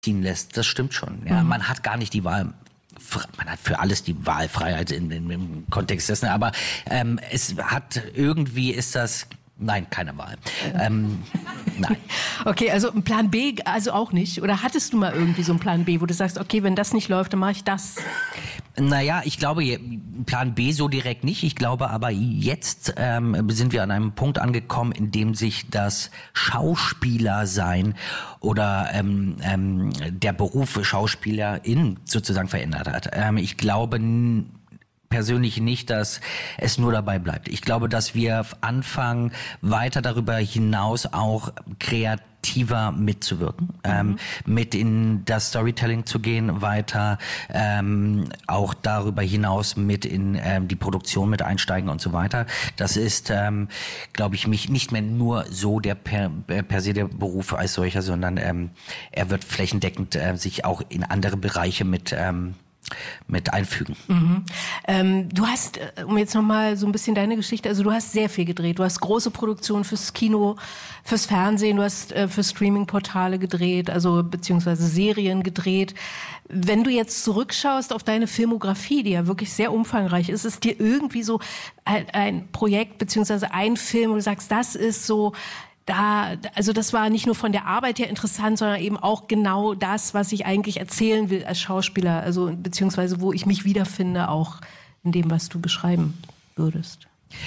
ziehen lässt. Das stimmt schon. Ja, man hat gar nicht die Wahl. Man hat für alles die Wahlfreiheit im Kontext dessen, aber ist das. Nein, keine Wahl. Nein. Okay, also ein Plan B, also auch nicht? Oder hattest du mal irgendwie so einen Plan B, wo du sagst, okay, wenn das nicht läuft, dann mache ich das? Naja, ich glaube, Plan B so direkt nicht. Ich glaube aber, jetzt sind wir an einem Punkt angekommen, in dem sich das Schauspielersein oder der Beruf Schauspielerin sozusagen verändert hat. Ich glaube persönlich nicht, dass es nur dabei bleibt. Ich glaube, dass wir anfangen, weiter darüber hinaus auch kreativer mitzuwirken, mit in das Storytelling zu gehen, weiter auch darüber hinaus mit in die Produktion mit einsteigen und so weiter. Das ist, glaube ich, nicht mehr nur so der per se der Beruf als solcher, sondern er wird flächendeckend sich auch in andere Bereiche mit einfügen. Du hast, um jetzt nochmal so ein bisschen deine Geschichte, also du hast sehr viel gedreht. Du hast große Produktionen fürs Kino, fürs Fernsehen, du hast für Streaming-Portale gedreht, also beziehungsweise Serien gedreht. Wenn du jetzt zurückschaust auf deine Filmografie, die ja wirklich sehr umfangreich ist, ist dir irgendwie so ein Projekt beziehungsweise ein Film, wo du sagst, das ist so... Also das war nicht nur von der Arbeit her interessant, sondern eben auch genau das, was ich eigentlich erzählen will als Schauspieler, also beziehungsweise wo ich mich wiederfinde, auch in dem, was du beschreiben würdest.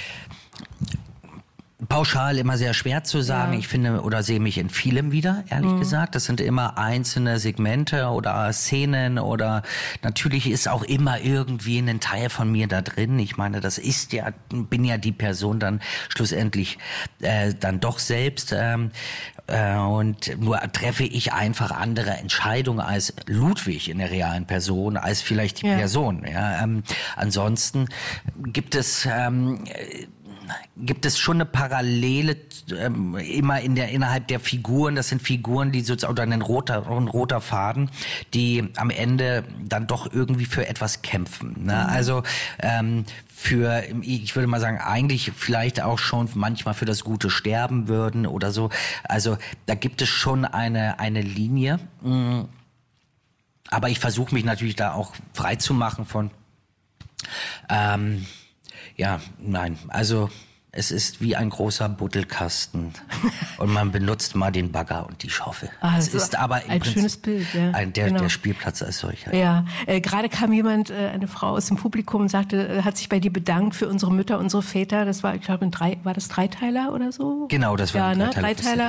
Pauschal immer sehr schwer zu sagen. Ja. Ich finde oder sehe mich in vielem wieder, ehrlich gesagt. Das sind immer einzelne Segmente oder Szenen oder natürlich ist auch immer irgendwie ein Teil von mir da drin. Ich meine, bin ja die Person dann schlussendlich dann doch selbst. Und nur treffe ich einfach andere Entscheidungen als Ludwig in der realen Person, als vielleicht die Person. Ja. Ansonsten gibt es schon eine Parallele immer innerhalb der Figuren. Das sind Figuren, die sozusagen oder ein roter Faden, die am Ende dann doch irgendwie für etwas kämpfen. Ne? Also ich würde mal sagen, eigentlich vielleicht auch schon manchmal für das Gute sterben würden oder so. Also da gibt es schon eine Linie. Aber ich versuche mich natürlich da auch frei zu machen von also es ist wie ein großer Buddelkasten und man benutzt mal den Bagger und die Schaufel. Es ist aber im Prinzip schönes Bild, ja. Der Spielplatz als solcher. Ja, gerade kam eine Frau aus dem Publikum und sagte, hat sich bei dir bedankt für unsere Mütter, unsere Väter. Das war, ich glaube, war das Dreiteiler oder so? Genau, das war ein Dreiteiler.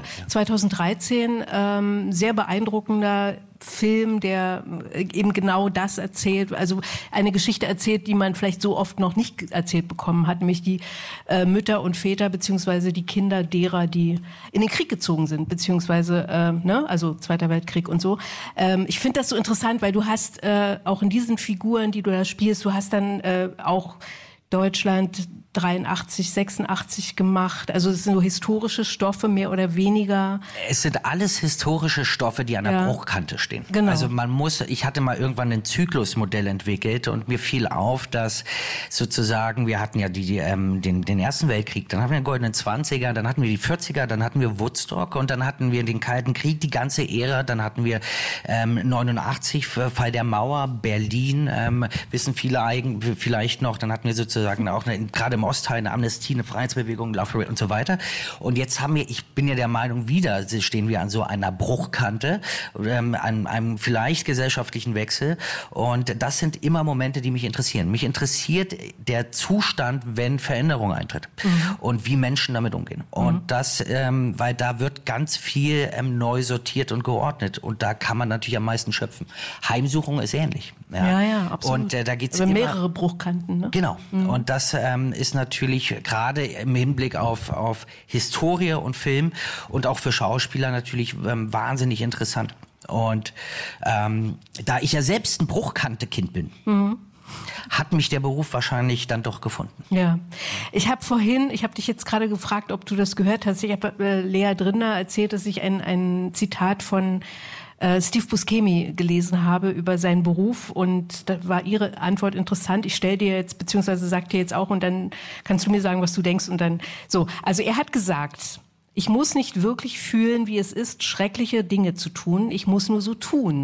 2013, sehr beeindruckender Film, der eben genau das erzählt, also eine Geschichte erzählt, die man vielleicht so oft noch nicht erzählt bekommen hat, nämlich die Mütter und Väter beziehungsweise die Kinder derer, die in den Krieg gezogen sind, beziehungsweise also Zweiter Weltkrieg und so. Ich finde das so interessant, weil du hast auch in diesen Figuren, die du da spielst, du hast dann auch Deutschland 83, 86 gemacht. Also es sind so historische Stoffe, mehr oder weniger. Es sind alles historische Stoffe, die an der Bruchkante stehen. Genau. Also ich hatte mal irgendwann ein Zyklusmodell entwickelt und mir fiel auf, dass sozusagen, wir hatten ja den Ersten Weltkrieg, dann hatten wir den Goldenen 20er, dann hatten wir die 40er, dann hatten wir Woodstock und dann hatten wir den Kalten Krieg, die ganze Ära, dann hatten wir 89, Fall der Mauer, Berlin, wissen viele vielleicht noch, dann hatten wir sozusagen auch gerade im Ostteil eine Amnestie, eine Freiheitsbewegung, Love Parade und so weiter. Und jetzt ich bin ja der Meinung, stehen wir an so einer Bruchkante, an einem vielleicht gesellschaftlichen Wechsel. Und das sind immer Momente, die mich interessieren. Mich interessiert der Zustand, wenn Veränderung eintritt und wie Menschen damit umgehen. Und das, weil da wird ganz viel neu sortiert und geordnet. Und da kann man natürlich am meisten schöpfen. Heimsuchung ist ähnlich. Ja, absolut. Und da geht's also mehrere Bruchkanten. Ne? Genau. Und das ist natürlich gerade im Hinblick auf Historie und Film und auch für Schauspieler natürlich wahnsinnig interessant. Und da ich ja selbst ein Bruchkante-Kind bin, hat mich der Beruf wahrscheinlich dann doch gefunden. Ja, ich habe dich jetzt gerade gefragt, ob du das gehört hast. Ich habe Lea Drinder erzählt, dass ich ein Zitat von Steve Buscemi gelesen habe über seinen Beruf und da war ihre Antwort interessant. Ich stelle dir jetzt, beziehungsweise sag dir jetzt auch und dann kannst du mir sagen, was du denkst und dann so. Also er hat gesagt, ich muss nicht wirklich fühlen, wie es ist, schreckliche Dinge zu tun. Ich muss nur so tun.